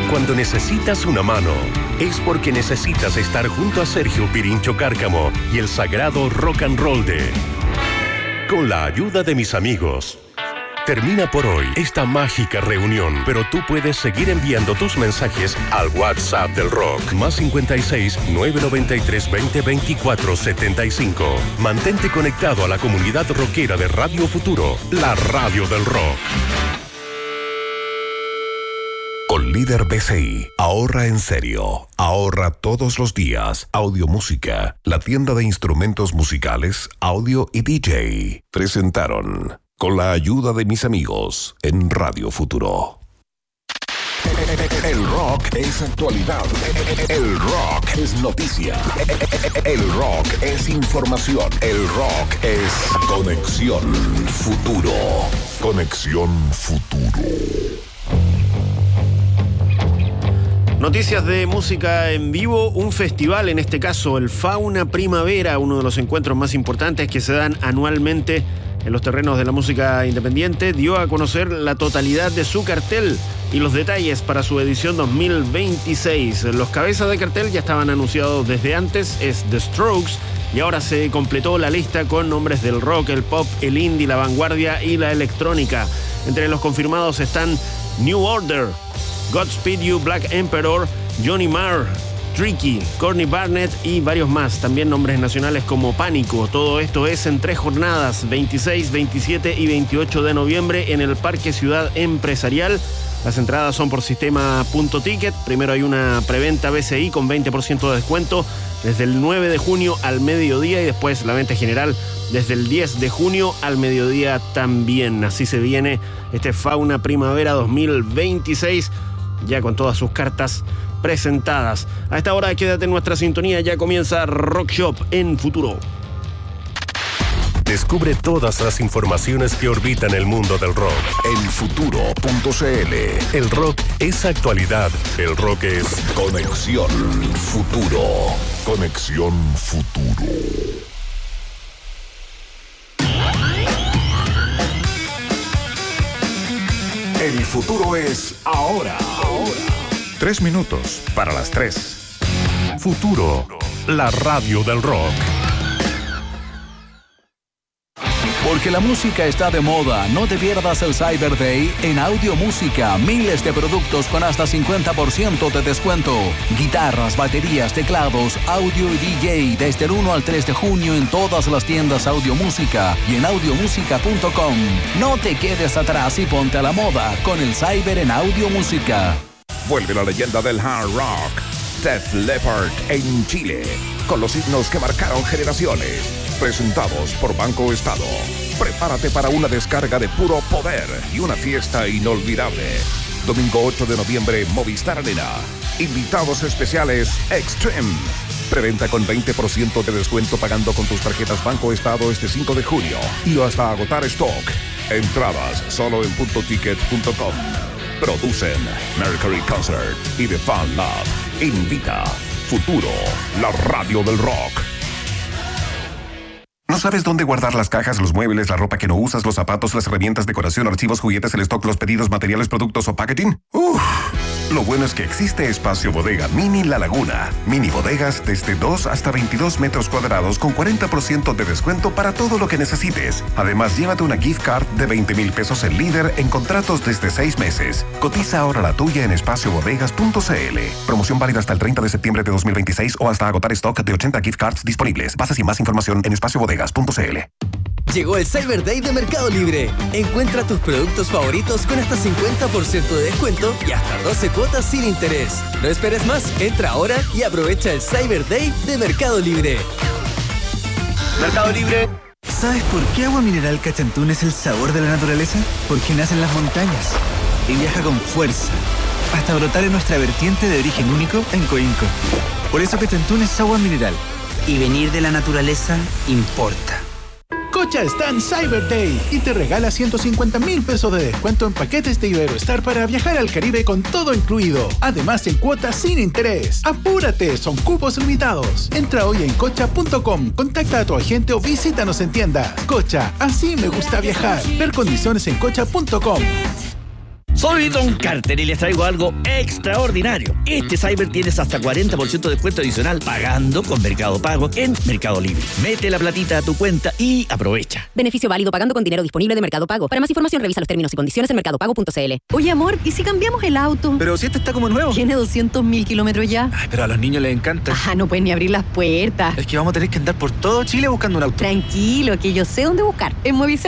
Cuando necesitas una mano, es porque necesitas estar junto a Sergio Pirincho Cárcamo y el sagrado rock and roll de Con la ayuda de mis amigos. Termina por hoy esta mágica reunión, pero tú puedes seguir enviando tus mensajes al WhatsApp del rock, +56 993 20 24 75. Mantente conectado a la comunidad rockera de Radio Futuro, la radio del rock. Con Líder BCI, ahorra en serio, ahorra todos los días. Audio Música, la tienda de instrumentos musicales, audio y DJ, presentaron Con la ayuda de mis amigos en Radio Futuro. El rock es actualidad. El rock es noticia. El rock es información. El rock es Conexión Futuro. Conexión Futuro. Noticias de música en vivo, un festival, en este caso el Fauna Primavera, uno de los encuentros más importantes que se dan anualmente en los terrenos de la música independiente, dio a conocer la totalidad de su cartel y los detalles para su edición 2026. Los cabezas de cartel ya estaban anunciados desde antes, es The Strokes, y ahora se completó la lista con nombres del rock, el pop, el indie, la vanguardia y la electrónica. Entre los confirmados están New Order, Godspeed You, Black Emperor, Johnny Marr, Tricky, Courtney Barnett y varios más. También nombres nacionales como Pánico. Todo esto es en 3 jornadas, 26, 27 y 28 de noviembre en el Parque Ciudad Empresarial. Las entradas son por sistema Punto Ticket. Primero hay una preventa BCI con 20% de descuento desde el 9 de junio al mediodía y después la venta general desde el 10 de junio al mediodía también. Así se viene este Fauna Primavera 2026, ya con todas sus cartas presentadas. A esta hora quédate en nuestra sintonía, ya comienza Rock Shop en Futuro. Descubre todas las informaciones que orbitan el mundo del rock en futuro.cl. El rock es actualidad, el rock es Conexión Futuro. Conexión Futuro. El futuro es ahora. 3 minutos para las 3. Futuro, la radio del rock. Porque la música está de moda, no te pierdas el Cyber Day en Audio Música. Miles de productos con hasta 50% de descuento. Guitarras, baterías, teclados, audio y DJ desde el 1 al 3 de junio en todas las tiendas Audio Música y en audiomusica.com. No te quedes atrás y ponte a la moda con el Cyber en Audio Música. Vuelve la leyenda del hard rock, Def Leppard en Chile, con los himnos que marcaron generaciones, presentados por Banco Estado. Prepárate para una descarga de puro poder y una fiesta inolvidable. Domingo 8 de noviembre, Movistar Arena. Invitados especiales Extreme. Preventa con 20% de descuento pagando con tus tarjetas Banco Estado este 5 de junio y hasta agotar stock. Entradas solo en puntoticket.com. Producen Mercury Concert y The Fan Lab. Invita Futuro, la radio del rock. ¿No sabes dónde guardar las cajas, los muebles, la ropa que no usas, los zapatos, las herramientas, decoración, archivos, juguetes, el stock, los pedidos, materiales, productos o packaging? Lo bueno es que existe Espacio Bodega Mini La Laguna. Mini bodegas desde 2 hasta 22 metros cuadrados con 40% de descuento para todo lo que necesites. Además, llévate una gift card de 20,000 pesos en Líder en contratos desde 6 meses. Cotiza ahora la tuya en espaciobodegas.cl. Promoción válida hasta el 30 de septiembre de 2026 o hasta agotar stock de 80 gift cards disponibles. Bases y más información en espaciobodegas.cl. Llegó el Cyber Day de Mercado Libre. Encuentra tus productos favoritos con hasta 50% de descuento y hasta 12 cuotas sin interés. No esperes más, entra ahora y aprovecha el Cyber Day de Mercado Libre. Mercado Libre. ¿Sabes por qué Agua Mineral Cachantún es el sabor de la naturaleza? Porque nace en las montañas y viaja con fuerza hasta brotar en nuestra vertiente de origen único en Coinco. Por eso Cachantún es agua mineral. Y venir de la naturaleza importa. Cocha está en Cyber Day y te regala 150,000 pesos de descuento en paquetes de Iberostar para viajar al Caribe con todo incluido. Además en cuotas sin interés. ¡Apúrate! Son cupos limitados. Entra hoy en cocha.com, contacta a tu agente o visítanos en tienda. Cocha, así me gusta viajar. Ver condiciones en cocha.com. Soy Don Carter y les traigo algo extraordinario. Este Cyber tienes hasta 40% de descuento adicional pagando con Mercado Pago en Mercado Libre. Mete la platita a tu cuenta y aprovecha. Beneficio válido pagando con dinero disponible de Mercado Pago. Para más información revisa los términos y condiciones en mercadopago.cl. Oye, amor, ¿y si cambiamos el auto? Pero si este está como nuevo. Tiene 200.000 kilómetros ya. Ay, pero a los niños les encanta. Ah, no pueden ni abrir las puertas. Es que vamos a tener que andar por todo Chile buscando un auto. Tranquilo, que yo sé dónde buscar. En Movicel